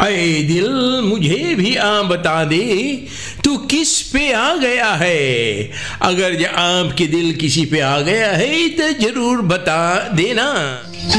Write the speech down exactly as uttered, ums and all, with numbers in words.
हाय दिल मुझे भी आ बता दे तू किस पे आ गया है। अगर आपके दिल किसी पे आ गया है तो जरूर बता देना।